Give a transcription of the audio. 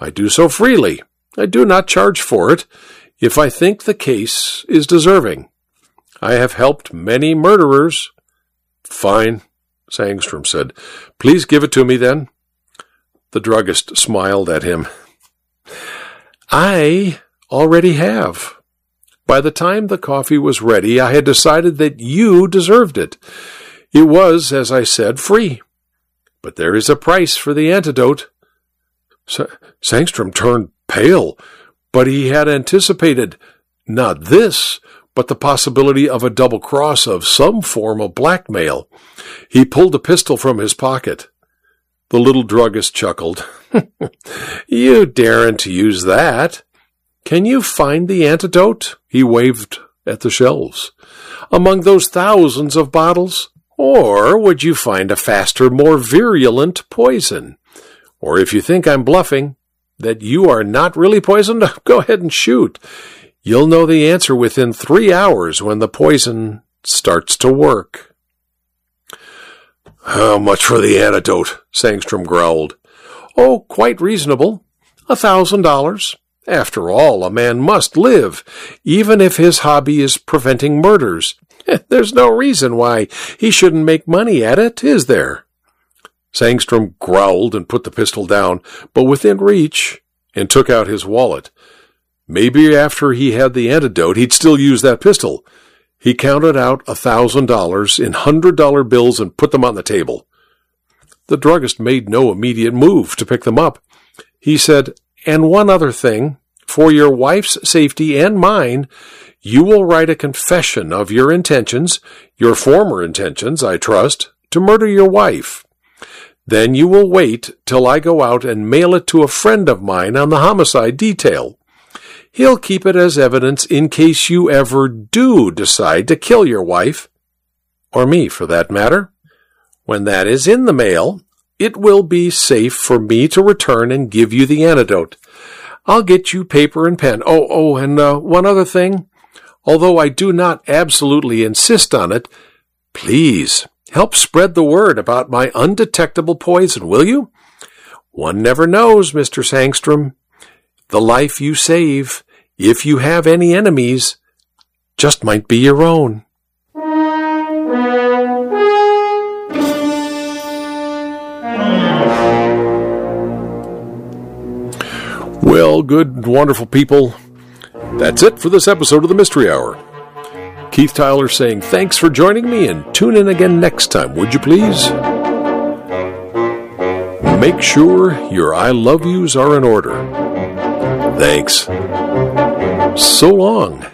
I do so freely. I do not charge for it, if I think the case is deserving. I have helped many murderers." "Fine," Sangstrom said. "Please give it to me, then." The druggist smiled at him. "I already have. By the time the coffee was ready, I had decided that you deserved it. It was, as I said, free. But there is a price for the antidote." Sangstrom turned pale, but he had anticipated not this, but the possibility of a double cross of some form of blackmail. He pulled a pistol from his pocket. The little druggist chuckled. "You daren't to use that. Can you find the antidote?" He waved at the shelves. "Among those thousands of bottles? Or would you find a faster, more virulent poison? Or if you think I'm bluffing, that you are not really poisoned, go ahead and shoot. You'll know the answer within 3 hours when the poison starts to work." "How much for the antidote?" Sangstrom growled. "Oh, quite reasonable. $1,000. After all, a man must live, even if his hobby is preventing murders. There's no reason why he shouldn't make money at it, is there?" Sangstrom growled and put the pistol down, but within reach, and took out his wallet. Maybe after he had the antidote, he'd still use that pistol. He counted out $1,000 in $100 bills and put them on the table. The druggist made no immediate move to pick them up. He said, "And one other thing, for your wife's safety and mine, you will write a confession of your intentions, your former intentions, I trust, to murder your wife. Then you will wait till I go out and mail it to a friend of mine on the homicide detail. He'll keep it as evidence in case you ever do decide to kill your wife, or me for that matter. When that is in the mail, it will be safe for me to return and give you the antidote. I'll get you paper and pen. And one other thing. Although I do not absolutely insist on it, please help spread the word about my undetectable poison, will you? One never knows, Mr. Sangstrom. The life you save, if you have any enemies, just might be your own." Well, good, wonderful people, that's it for this episode of the Mystery Hour. Keith Tyler saying thanks for joining me, and tune in again next time, would you please? Make sure your I love yous are in order. Thanks. So long.